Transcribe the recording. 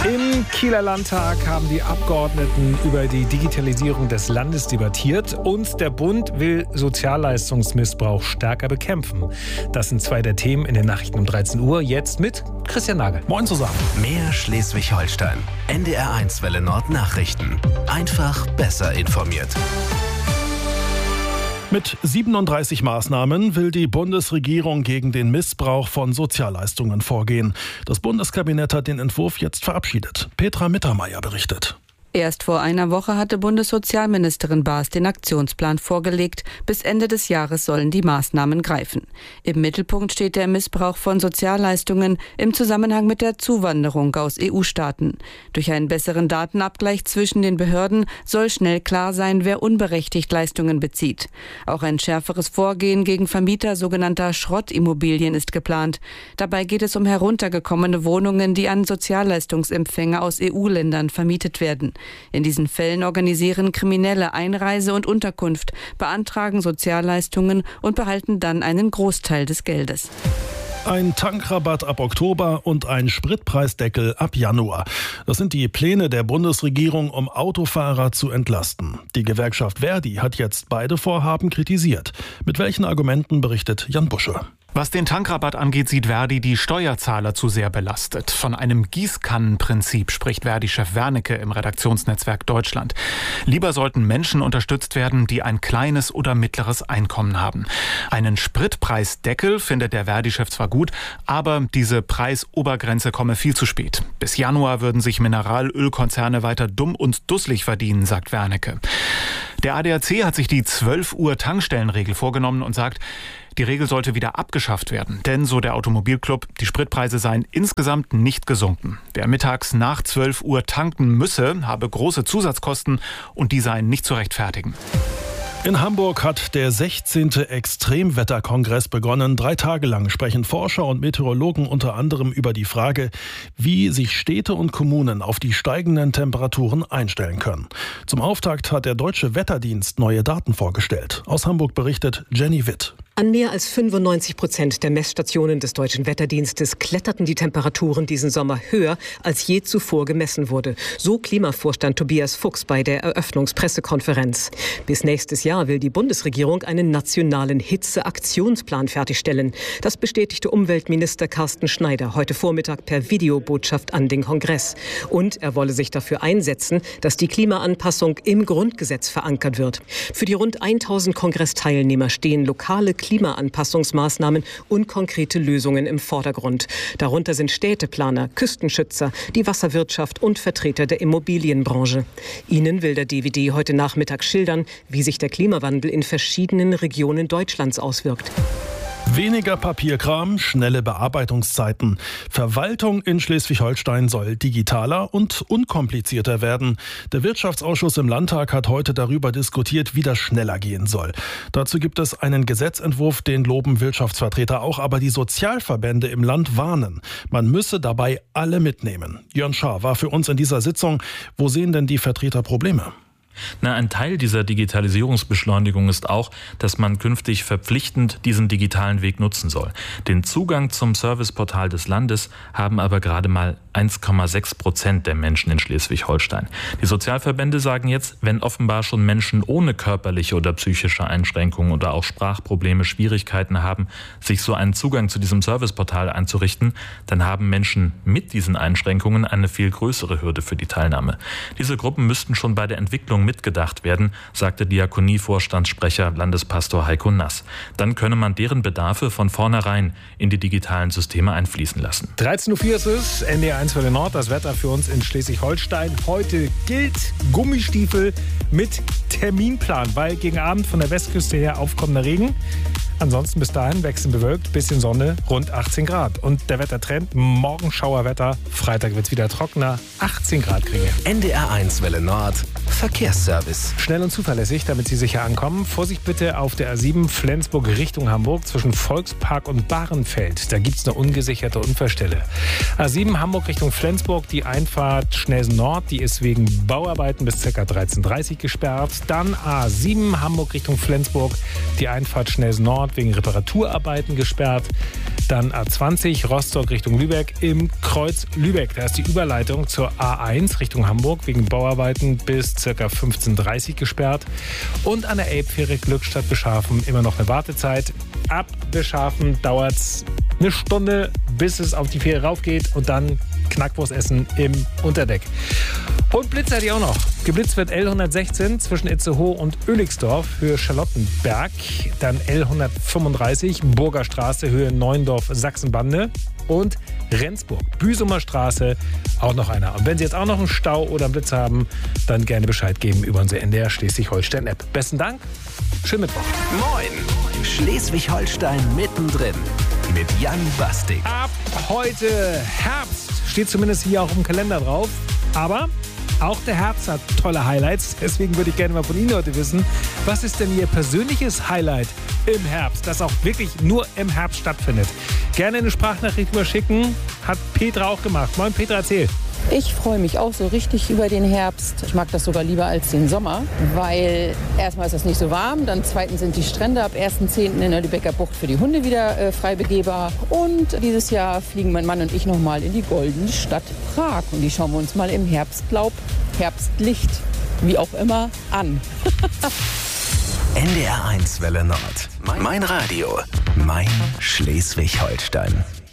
Im Kieler Landtag haben die Abgeordneten über die Digitalisierung des Landes debattiert und der Bund will Sozialleistungsmissbrauch stärker bekämpfen. Das sind zwei der Themen in den Nachrichten um 13 Uhr. Jetzt mit Christian Nagel. Moin zusammen. Mehr Schleswig-Holstein. NDR1 Welle Nord Nachrichten. Einfach besser informiert. Mit 37 Maßnahmen will die Bundesregierung gegen den Missbrauch von Sozialleistungen vorgehen. Das Bundeskabinett hat den Entwurf jetzt verabschiedet. Petra Mittermeier berichtet. Erst vor einer Woche hatte Bundessozialministerin Baas den Aktionsplan vorgelegt. Bis Ende des Jahres sollen die Maßnahmen greifen. Im Mittelpunkt steht der Missbrauch von Sozialleistungen im Zusammenhang mit der Zuwanderung aus EU-Staaten. Durch einen besseren Datenabgleich zwischen den Behörden soll schnell klar sein, wer unberechtigt Leistungen bezieht. Auch ein schärferes Vorgehen gegen Vermieter sogenannter Schrottimmobilien ist geplant. Dabei geht es um heruntergekommene Wohnungen, die an Sozialleistungsempfänger aus EU-Ländern vermietet werden. In diesen Fällen organisieren Kriminelle Einreise und Unterkunft, beantragen Sozialleistungen und behalten dann einen Großteil des Geldes. Ein Tankrabatt ab Oktober und ein Spritpreisdeckel ab Januar. Das sind die Pläne der Bundesregierung, um Autofahrer zu entlasten. Die Gewerkschaft Verdi hat jetzt beide Vorhaben kritisiert. Mit welchen Argumenten berichtet Jan Busche? Was den Tankrabatt angeht, sieht Verdi die Steuerzahler zu sehr belastet. Von einem Gießkannenprinzip spricht Verdi-Chef Wernicke im Redaktionsnetzwerk Deutschland. Lieber sollten Menschen unterstützt werden, die ein kleines oder mittleres Einkommen haben. Einen Spritpreisdeckel findet der Verdi-Chef zwar gut, aber diese Preisobergrenze komme viel zu spät. Bis Januar würden sich Mineralölkonzerne weiter dumm und dusselig verdienen, sagt Wernicke. Der ADAC hat sich die 12 Uhr Tankstellenregel vorgenommen und sagt, die Regel sollte wieder abgeschafft werden, denn, so der Automobilclub, die Spritpreise seien insgesamt nicht gesunken. Wer mittags nach 12 Uhr tanken müsse, habe große Zusatzkosten und die seien nicht zu rechtfertigen. In Hamburg hat der 16. Extremwetterkongress begonnen. 3 Tage lang sprechen Forscher und Meteorologen unter anderem über die Frage, wie sich Städte und Kommunen auf die steigenden Temperaturen einstellen können. Zum Auftakt hat der Deutsche Wetterdienst neue Daten vorgestellt. Aus Hamburg berichtet Jenny Witt. An mehr als 95% der Messstationen des Deutschen Wetterdienstes kletterten die Temperaturen diesen Sommer höher, als je zuvor gemessen wurde. So Klimavorstand Tobias Fuchs bei der Eröffnungspressekonferenz. Bis nächstes Jahr will die Bundesregierung einen nationalen Hitzeaktionsplan fertigstellen. Das bestätigte Umweltminister Carsten Schneider heute Vormittag per Videobotschaft an den Kongress. Und er wolle sich dafür einsetzen, dass die Klimaanpassung im Grundgesetz verankert wird. Für die rund 1000 Kongressteilnehmer stehen lokale Klimaanpassungsmaßnahmen und konkrete Lösungen im Vordergrund. Darunter sind Städteplaner, Küstenschützer, die Wasserwirtschaft und Vertreter der Immobilienbranche. Ihnen will der DVD heute Nachmittag schildern, wie sich der Klimawandel in verschiedenen Regionen Deutschlands auswirkt. Weniger Papierkram, schnelle Bearbeitungszeiten. Verwaltung in Schleswig-Holstein soll digitaler und unkomplizierter werden. Der Wirtschaftsausschuss im Landtag hat heute darüber diskutiert, wie das schneller gehen soll. Dazu gibt es einen Gesetzentwurf, den loben Wirtschaftsvertreter auch, aber die Sozialverbände im Land warnen. Man müsse dabei alle mitnehmen. Jörn Schaar war für uns in dieser Sitzung. Wo sehen denn die Vertreter Probleme? Ein Teil dieser Digitalisierungsbeschleunigung ist auch, dass man künftig verpflichtend diesen digitalen Weg nutzen soll. Den Zugang zum Serviceportal des Landes haben aber gerade mal 1,6% der Menschen in Schleswig-Holstein. Die Sozialverbände sagen jetzt, wenn offenbar schon Menschen ohne körperliche oder psychische Einschränkungen oder auch Sprachprobleme Schwierigkeiten haben, sich so einen Zugang zu diesem Serviceportal einzurichten, dann haben Menschen mit diesen Einschränkungen eine viel größere Hürde für die Teilnahme. Diese Gruppen müssten schon bei der Entwicklung mitgedacht werden, sagte Diakonie-Vorstandssprecher Landespastor Heiko Nass. Dann könne man deren Bedarfe von vornherein in die digitalen Systeme einfließen lassen. 13.04 Uhr ist es, NDR1 Welle Nord, das Wetter für uns in Schleswig-Holstein. Heute gilt Gummistiefel mit Terminplan, weil gegen Abend von der Westküste her aufkommender Regen. Ansonsten bis dahin wechselnd bewölkt, bisschen Sonne, rund 18 Grad. Und der Wettertrend, morgen Schauerwetter, Freitag wird es wieder trockener, 18 Grad kriegen wir. NDR1 Welle Nord, Verkehrsservice. Schnell und zuverlässig, damit Sie sicher ankommen. Vorsicht bitte auf der A7 Flensburg Richtung Hamburg zwischen Volkspark und Bahrenfeld. Da gibt es eine ungesicherte Unfallstelle. A7 Hamburg Richtung Flensburg, die Einfahrt Schnelsen Nord, die ist wegen Bauarbeiten bis ca. 13.30 Uhr gesperrt. Dann A7 Hamburg Richtung Flensburg, die Einfahrt Schnelsen Nord. Nord wegen Reparaturarbeiten gesperrt. Dann A20 Rostock Richtung Lübeck im Kreuz Lübeck. Da ist die Überleitung zur A1 Richtung Hamburg wegen Bauarbeiten bis ca. 15:30 Uhr gesperrt. Und an der Elbfähre Glückstadt Beschafen immer noch eine Wartezeit. Ab Beschafen dauert es eine Stunde, bis es auf die Fähre raufgeht und dann Knackwurst essen im Unterdeck. Und Blitz hatte ich auch noch. Geblitzt wird L116 zwischen Itzehoe und Oelixdorf Höhe Charlottenberg. Dann L135 Burger Straße Höhe Neuendorf Sachsenbande. Und Rendsburg, Büsumer Straße, auch noch einer. Und wenn Sie jetzt auch noch einen Stau oder einen Blitz haben, dann gerne Bescheid geben über unsere NDR Schleswig-Holstein-App. Besten Dank, schönen Mittwoch. Moin, Schleswig-Holstein mittendrin mit Jan Bastik. Ab heute Herbst, steht zumindest hier auch im Kalender drauf. Aber auch der Herbst hat tolle Highlights. Deswegen würde ich gerne mal von Ihnen heute wissen, was ist denn Ihr persönliches Highlight im Herbst, das auch wirklich nur im Herbst stattfindet? Gerne eine Sprachnachricht überschicken. Hat Petra auch gemacht. Moin Petra, erzähl. Ich freue mich auch so richtig über den Herbst. Ich mag das sogar lieber als den Sommer, weil erstmal ist es nicht so warm, dann zweitens sind die Strände ab 1.10. in der Lübecker Bucht für die Hunde wieder frei begehbar. Und dieses Jahr fliegen mein Mann und ich nochmal in die goldene Stadt Prag. Und die schauen wir uns mal im Herbstlaub, Herbstlicht, wie auch immer, an. NDR 1 Welle Nord. Mein Radio. Mein Schleswig-Holstein.